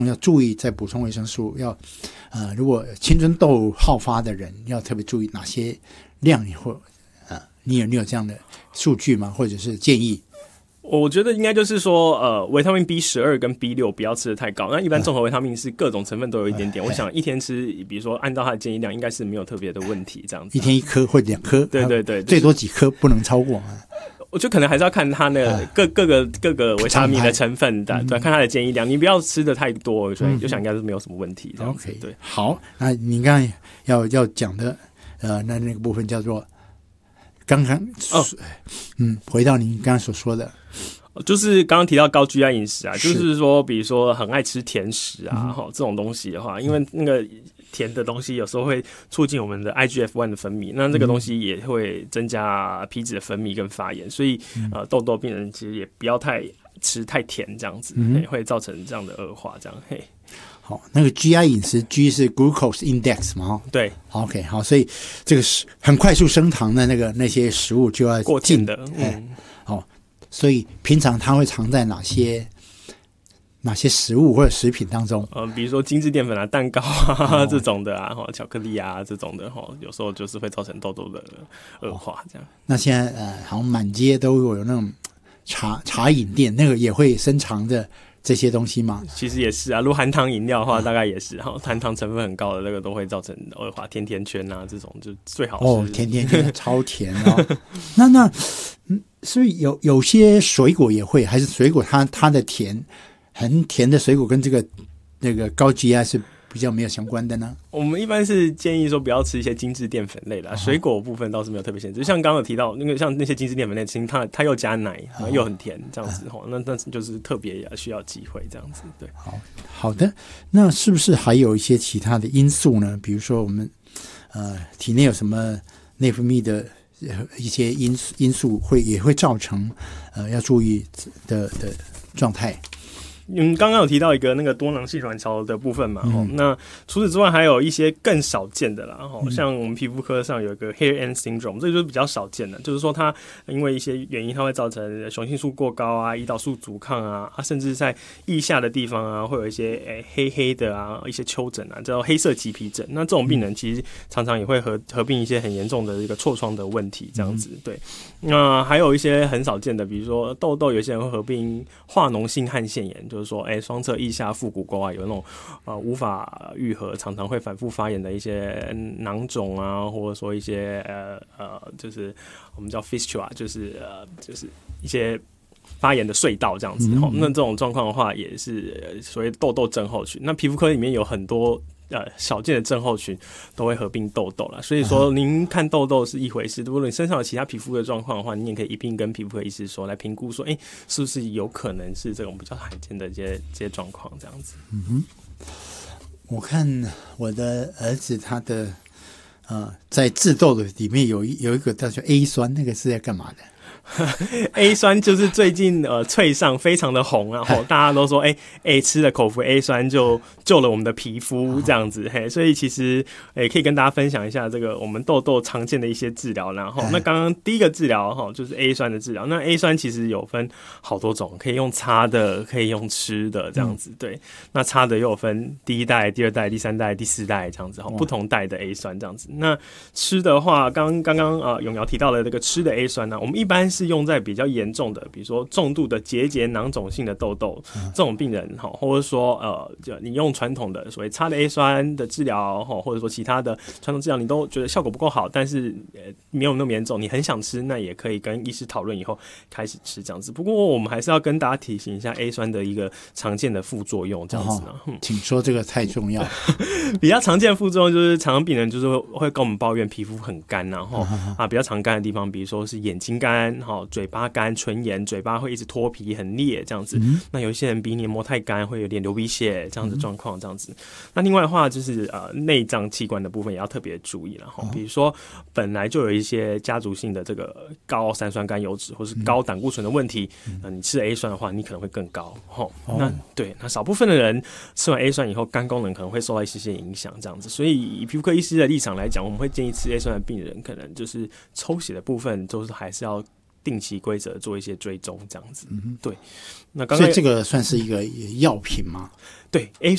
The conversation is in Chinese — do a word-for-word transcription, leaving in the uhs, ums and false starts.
要注意再补充维生素，要呃，如果青春痘好发的人要特别注意哪些量，或呃，你有你有这样的数据吗？或者是建议？ 我觉得应该就是说，呃，维他命 B 十二 跟 B 六不要吃的太高。那一般综合维他命是各种成分都有一点点，我想一天吃，比如说按照他的建议量，应该是没有特别的问题，这样子。 一天一颗或两颗， 对对对， 最多几颗不能超过。 我觉得可能还是要看它的各各个各个维他命的成分的，对，看它的建议量，你不要吃的太多，我觉得就想应该是没有什么问题。这样子 OK， 对， 好，那你刚才要要讲的，呃，那那个部分叫做刚刚哦，嗯，回到您刚刚所说的。 就是刚刚提到高 G I 饮食啊，就是说，比如说很爱吃甜食啊，嗯、这种东西的话，因为那个甜的东西有时候会促进我们的 I G F 一 的分泌，那这个东西也会增加皮脂的分泌跟发炎，所以呃，痘痘病人其实也不要太吃太甜，这样子、嗯、会造成这样的恶化，这样嘿。 好，那个 G I 饮食 G 是 glucose index 嘛？ 对 ，OK， 好，所以这个是很快速升糖的那个那些食物就要过甜的，嗯， 好。所以平常它会藏在哪些哪些食物或者食品当中？ 呃，比如说精致淀粉啊、蛋糕啊、哦、这种的啊，巧克力啊这种的哈，有时候就是会造成痘痘的恶化这样。 哦、那现在呃，好像满街都有那种茶茶饮店，那个也会深藏的这些东西吗？ 其实也是啊，如果含糖饮料的话，大概也是哈，含糖成分很高的那个都会造成恶化，甜甜圈啊这种就最好是哦，甜甜圈超甜哦。那那嗯，所以有有些水果也会，还是水果它它的甜很甜的水果跟这个那个高 G I 是比较没有相关的呢？ 我们一般是建议说不要吃一些精致淀粉类的、啊，水果部分倒是没有特别限制。像刚刚有提到那个像那些精致淀粉类，其实它它又加奶，又很甜，这样子吼、哦，那那就是特别需要忌讳这样子。对， 好好的，那是不是还有一些其他的因素呢？比如说我们呃体内有什么内分泌的一些因素因素会也会造成呃要注意的的状态。 嗯，刚刚有提到一个那个多囊性卵巢的部分嘛，嗯、那除此之外还有一些更少见的啦，嗯、像我们皮肤科上有一个 hair end syndrome， 这就是比较少见的，就是说它因为一些原因，它会造成雄性素过高啊、胰岛素阻抗啊，啊甚至在腋下的地方啊，会有一些、欸、黑黑的啊、一些丘疹啊，叫黑色棘皮疹。那这种病人其实常常也会合合并一些很严重的一个痤疮的问题，这样子。对，那还有一些很少见的，比如说痘痘，有些人会合并化脓性汗腺炎，就是说，哎、欸，双侧腋下腹股沟啊，有那种呃无法愈合，常常会反复发炎的一些囊肿啊，或者说一些呃呃，就是我们叫 fistula， 就是呃就是一些发炎的隧道这样子。嗯嗯，那这种状况的话，也是所谓痘痘症候群。那皮肤科里面有很多呃少见的症候群都会合并痘痘啦，所以说您看痘痘是一回事，如果你身上有其他皮肤的状况的话，你也可以一并跟皮肤科医师说，来评估说，哎、欸，是不是有可能是这种比较罕见的这些这些状况这样子。 嗯哼，我看我的儿子他的呃在治痘的里面有一有一个叫做 A 酸，那个是在干嘛的 ？A 酸就是最近呃脆上非常的红啊，大家都说哎哎、欸欸、吃了口服 A 酸就救了我们的皮肤这样子，嘿，所以其实哎、欸、可以跟大家分享一下这个我们痘痘常见的一些治疗，然后那刚刚第一个治疗哈就是 A 酸的治疗，那 A 酸其实有分好多种，可以用擦的，可以用吃的这样子，对，那擦的又有分第一代、第二代、第三代、第四代这样子，不同代的 A 酸这样子。那吃的话，刚刚刚呃永尧提到的这个吃的 A 酸呢，我们一般是用在比较严重的，比如说重度的结节囊肿性的痘痘，这种病人哈，或者说呃，就你用传统的所谓擦的 A 酸的治疗哈，或者说其他的传统治疗，你都觉得效果不够好，但是呃没有那么严重，你很想吃，那也可以跟医师讨论以后开始吃这样子。不过我们还是要跟大家提醒一下 A 酸的一个常见的副作用，这样子呢、哦嗯。请说，这个太重要。 比较常见的副作用就是常常病人就是会跟我们抱怨皮肤很干，然后啊比较常干的地方，比如说是眼睛干。嘴巴干、唇炎，嘴巴会一直脱皮很裂这样子、嗯、那有一些人鼻黏膜太干会有点流鼻血这样子状况这样子、嗯、那另外的话就是呃内脏器官的部分也要特别注意啦、哦、比如说本来就有一些家族性的这个高三酸甘油脂或是高胆固醇的问题、嗯呃、你吃 A 酸的话你可能会更高、哦哦、那对那少部分的人吃完 A 酸以后肝功能可能会受到一些些影响这样子，所以以皮肤科医师的立场来讲，我们会建议吃 A 酸的病人可能就是抽血的部分都是还是要定期规则做一些追踪，这样子。嗯，对。那刚才所以这个算是一个药品吗？ 对 ，A